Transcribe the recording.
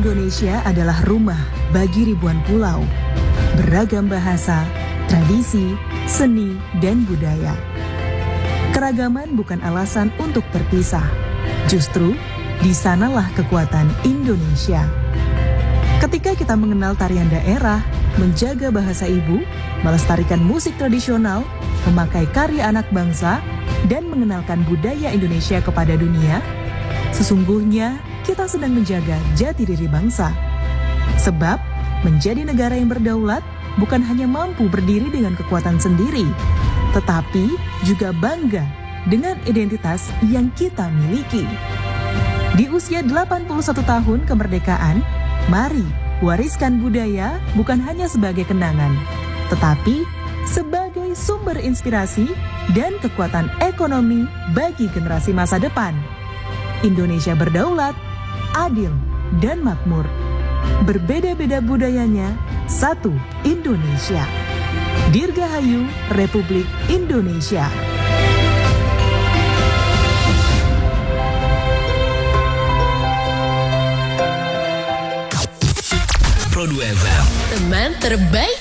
Indonesia adalah rumah bagi ribuan pulau, beragam bahasa, tradisi, seni, dan budaya. Keragaman bukan alasan untuk terpisah. Justru, di sanalah kekuatan Indonesia. Ketika kita mengenal tarian daerah, menjaga bahasa ibu, melestarikan musik tradisional, memakai karya anak bangsa, dan mengenalkan budaya Indonesia kepada dunia, sesungguhnya kita sedang menjaga jati diri bangsa. Sebab, menjadi negara yang berdaulat bukan hanya mampu berdiri dengan kekuatan sendiri, tetapi juga bangga dengan identitas yang kita miliki. Di usia 81 tahun kemerdekaan, mari wariskan budaya bukan hanya sebagai kenangan, tetapi sebagai sumber inspirasi dan kekuatan ekonomi bagi generasi masa depan. Indonesia berdaulat, adil, dan makmur. Berbeda-beda budayanya, satu Indonesia. Dirgahayu Republik Indonesia. Pro 2 FM, teman terbaik